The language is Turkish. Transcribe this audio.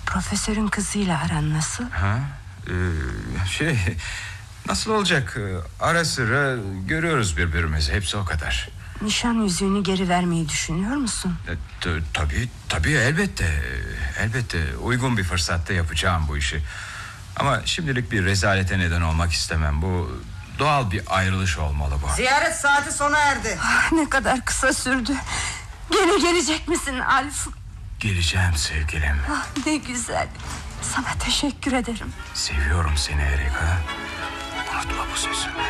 Profesörün kızıyla aran nasıl? Nasıl olacak? Ara sıra görüyoruz birbirimizi, hepsi o kadar. Nişan yüzüğünü geri vermeyi düşünüyor musun? Tabii elbette uygun bir fırsatta yapacağım bu işi. Ama şimdilik bir rezalete neden olmak istemem. Bu doğal bir ayrılış olmalı bu. Ziyaret saati sona erdi. Ne kadar kısa sürdü. Gene gelecek misin Alf? Geleceğim sevgilim. Ne güzel. Sana teşekkür ederim. Seviyorum seni Erika. Unutma bu sözümü.